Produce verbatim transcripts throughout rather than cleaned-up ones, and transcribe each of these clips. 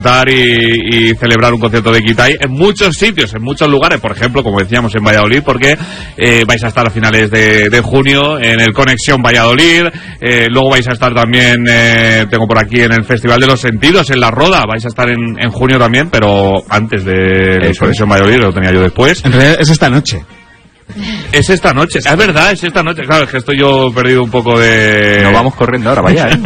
Y, y celebrar un concierto de Kitai en muchos sitios, en muchos lugares, por ejemplo, como decíamos, en Valladolid, porque eh, vais a estar a finales de, de junio en el Conexión Valladolid, eh, luego vais a estar también, eh, tengo por aquí, en el Festival de los Sentidos, en La Roda, vais a estar en, en junio también, pero antes de Conexión Valladolid, lo tenía yo después. En realidad es esta noche. Es esta noche, es verdad, es esta noche, claro, es que estoy yo perdido un poco de... Nos vamos corriendo ahora, vaya, ¿eh?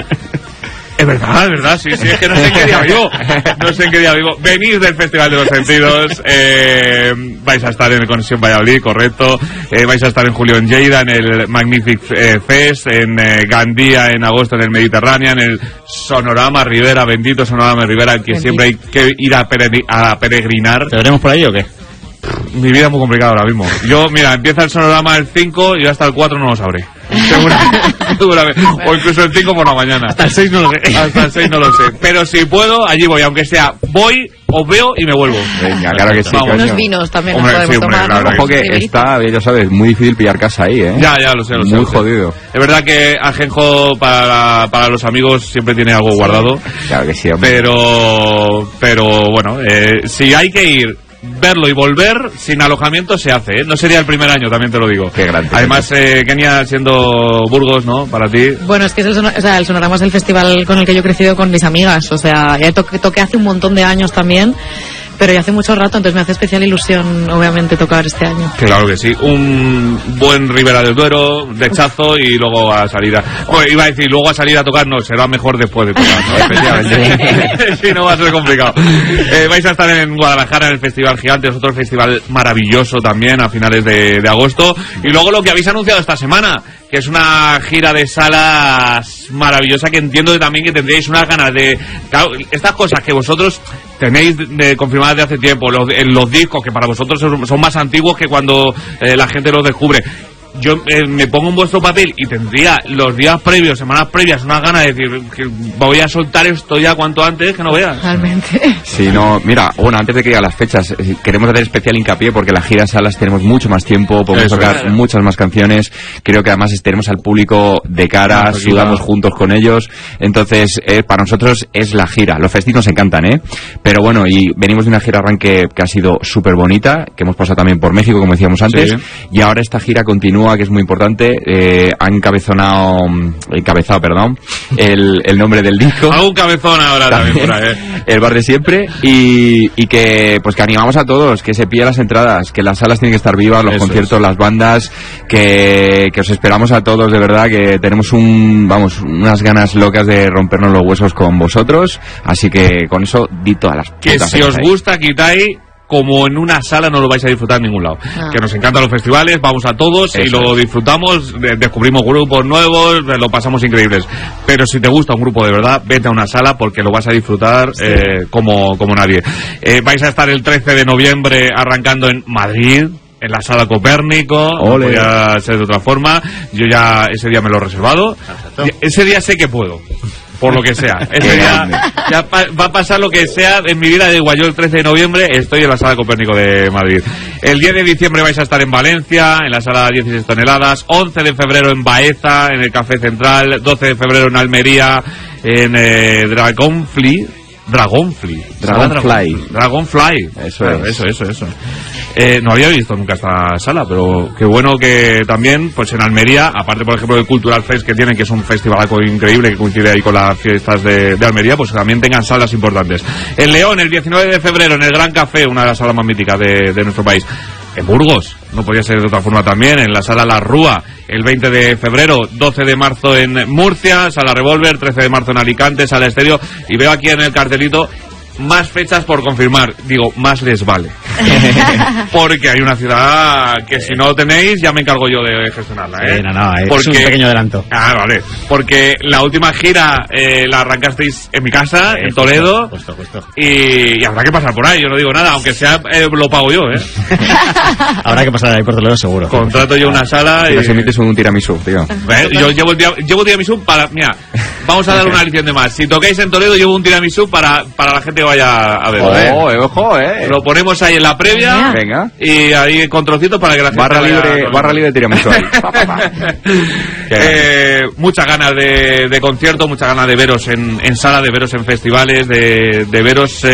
Es verdad, es verdad, sí, sí, es que no sé en qué día vivo, no sé en qué día vivo. Venís del Festival de los Sentidos, eh, vais a estar en el Conexión Valladolid, correcto, eh, vais a estar en julio en Lleida, en el Magnific eh, Fest, en eh, Gandía en agosto en el Mediterráneo, en el Sonorama Rivera, bendito Sonorama Rivera, que bendito. Siempre hay que ir a, peregr a peregrinar. ¿Te veremos por ahí o qué? Mi vida es muy complicada ahora mismo. Yo, mira, empieza el Sonorama el cinco y yo hasta el cuatro no lo sabré. Seguramente, seguramente. O incluso el cinco por la mañana. Hasta el seis no lo sé. Hasta el seis no lo sé. Pero si puedo, allí voy. Aunque sea, voy, os veo y me vuelvo. Venga, claro que sí. Vamos. Unos vinos también hombre, nos podemos sí, hombre, tomar. claro, Ojo que sí, está, ya sabes, muy difícil pillar casa ahí, ¿eh? Ya, ya, lo sé, lo sé. Muy lo sé. jodido. Es verdad que Ajenjo para, para los amigos siempre tiene algo guardado. Claro que sí, hombre. Pero, pero bueno, eh, si hay que ir, verlo y volver sin alojamiento se hace, ¿eh? No sería el primer año, también te lo digo. Qué grande. Además, eh, Kenia, siendo Burgos, ¿no? Para ti. Bueno, es que es el, sonor, o sea, el Sonorama es el festival con el que yo he crecido con mis amigas. O sea, ya toqué, toqué hace un montón de años también, pero ya hace mucho rato, entonces me hace especial ilusión, obviamente, tocar este año. Claro que sí. Un buen Ribera del Duero, rechazo y luego a salir a... Bueno, iba a decir, luego a salir a tocar, no, será mejor después de tocar, ¿no? Efectivamente. Si no, va a ser complicado. Eh, vais a estar en Guadalajara en el Festival Gigante, es otro festival maravilloso también, a finales de, de agosto. Y luego lo que habéis anunciado esta semana, que es una gira de salas maravillosa, que entiendo que también que tendríais unas ganas de... Claro, estas cosas que vosotros tenéis de, confirmadas de hace tiempo, los, en los discos que para vosotros son, son más antiguos que cuando eh, la gente los descubre. Yo eh, me pongo en vuestro papel y tendría los días previos, semanas previas, unas ganas de decir que voy a soltar esto ya cuanto antes, que no veas. Realmente. Sí, no, mira, bueno, antes de que diga las fechas, queremos hacer especial hincapié porque la gira salas tenemos mucho más tiempo, podemos Eso, tocar claro. muchas más canciones, creo que además tenemos al público de cara, no, sudamos no. juntos con ellos, entonces eh, para nosotros es la gira, los festivos nos encantan, ¿eh? Pero bueno, y venimos de una gira arranque que ha sido súper bonita, que hemos pasado también por México, como decíamos antes, sí. y ahora esta gira continúa, que es muy importante, eh, han encabezonado, encabezado, perdón, el, el nombre del disco. Hago un cabezón ahora también, también por ahí, ¿eh? El bar de siempre, y, y que pues que animamos a todos, que se pillen las entradas, que las salas tienen que estar vivas, los Eso conciertos, es. las bandas, que, que os esperamos a todos, de verdad, que tenemos un, vamos, unas ganas locas de rompernos los huesos con vosotros, así que con eso di todas las que si os ahí. gusta Kitai, como en una sala no lo vais a disfrutar en ningún lado. Ah. Que nos encantan los festivales, vamos a todos Eso y lo disfrutamos, de, descubrimos grupos nuevos, lo pasamos increíbles. Pero si te gusta un grupo de verdad, vete a una sala porque lo vas a disfrutar sí. eh, como, como nadie. Eh, vais a estar el trece de noviembre arrancando en Madrid, en la Sala Copérnico, Ole. no podía ser de otra forma. Yo ya ese día me lo he reservado. Ese día sé que puedo. Por lo que sea. Ese día ya pa va a pasar lo que sea en mi vida. De igual, yo el trece de noviembre estoy en la Sala Copérnico de Madrid. El diez de diciembre vais a estar en Valencia, en la Sala dieciséis toneladas. once de febrero en Baeza, en el Café Central. doce de febrero en Almería, en eh, Dragonfly. Dragonfly. Dragonfly. Dragonfly. Eso claro, es. Eso, eso, eso. Eh, no había visto nunca esta sala, pero qué bueno que también, pues en Almería, aparte por ejemplo del Cultural Fest que tienen, que es un festivalaco increíble que coincide ahí con las fiestas de, de Almería, pues también tengan salas importantes. En León, el diecinueve de febrero, en el Gran Café, una de las salas más míticas de, de nuestro país. En Burgos, no podía ser de otra forma también, en la Sala La Rúa, el veinte de febrero, doce de marzo en Murcia, Sala Revolver, trece de marzo en Alicante, Sala Estéreo, y veo aquí en el cartelito más fechas por confirmar. Digo, más les vale. Porque hay una ciudad que si no tenéis, ya me encargo yo de gestionarla, ¿eh? Sí, no, no, es Porque, un pequeño adelanto. Ah, vale. Porque la última gira eh, la arrancasteis en mi casa, sí, en Toledo. Puesto, puesto, puesto. Y, y habrá que pasar por ahí, yo no digo nada, aunque sea eh, lo pago yo, ¿eh? Habrá que pasar ahí por Toledo seguro. Contrato yo una sala y... y... nos emites un tiramisú, tío. ¿Eh? Yo llevo el, llevo el tiramisú para... Mira, vamos a dar una lección de más. Si tocáis en Toledo, llevo un tiramisú para, para la gente vaya a ver. Oh, eh, ojo, eh. Lo ponemos ahí en la previa. Venga. Y ahí con trocitos para que la gente barra vaya, libre, no, barra libre tiramos ahí. Pa, pa, pa. eh, muchas ganas de, de concierto, muchas ganas de veros en, en sala, de veros en festivales, de, de veros... Eh,